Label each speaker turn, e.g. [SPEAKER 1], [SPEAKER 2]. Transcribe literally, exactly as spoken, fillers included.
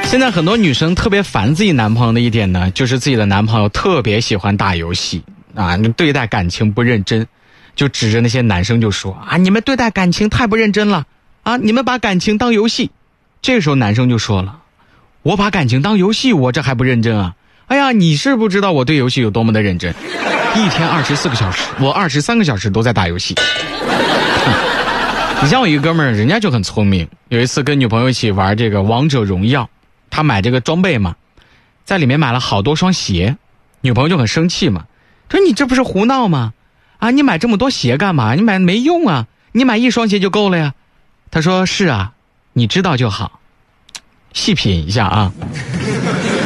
[SPEAKER 1] 现在很多女生特别烦自己男朋友的一点呢，就是自己的男朋友特别喜欢打游戏啊，对待感情不认真，就指着那些男生就说啊，你们对待感情太不认真了啊，你们把感情当游戏。这个时候男生就说了，我把感情当游戏，我这还不认真啊？哎呀，你是不知道我对游戏有多么的认真，一天二十四个小时，我二十三个小时都在打游戏。你像我一个哥们儿，人家就很聪明，有一次跟女朋友一起玩这个王者荣耀，他买这个装备嘛，在里面买了好多双鞋，女朋友就很生气嘛，说你这不是胡闹吗？啊，你买这么多鞋干嘛？你买没用啊，你买一双鞋就够了呀。他说是啊，你知道就好，细品一下啊。